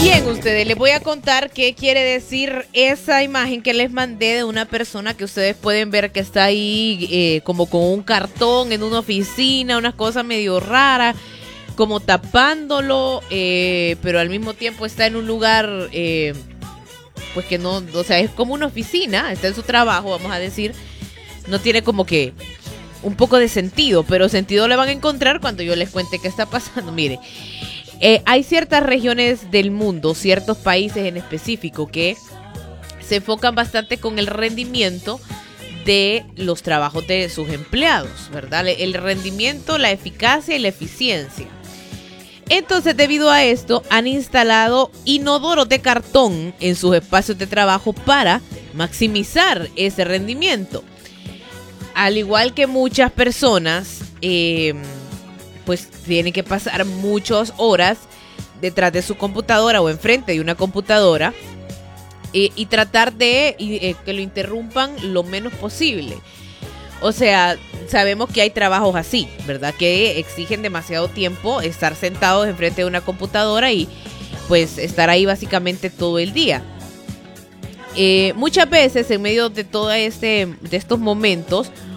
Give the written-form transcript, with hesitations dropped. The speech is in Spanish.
Bien, ustedes, les voy a contar qué quiere decir esa imagen que les mandé de una persona que ustedes pueden ver que está ahí como con un cartón en una oficina, unas cosas medio raras, como tapándolo, pero al mismo tiempo está en un lugar, pues que no, o sea, es como una oficina, está en su trabajo, vamos a decir, no tiene como que un poco de sentido, pero sentido le van a encontrar cuando yo les cuente qué está pasando. Mire. Hay ciertas regiones del mundo, ciertos países en específico que se enfocan bastante con el rendimiento de los trabajos de sus empleados, ¿verdad? El rendimiento, la eficacia y la eficiencia. Entonces, debido a esto, han instalado inodoros de cartón en sus espacios de trabajo para maximizar ese rendimiento. Al igual que muchas personas, pues tienen que pasar muchas horas detrás de su computadora o enfrente de una computadora y tratar de que lo interrumpan lo menos posible. O sea, sabemos que hay trabajos así, ¿verdad? Que exigen demasiado tiempo estar sentados enfrente de una computadora y pues estar ahí básicamente todo el día. Muchas veces en medio de todo de estos momentos,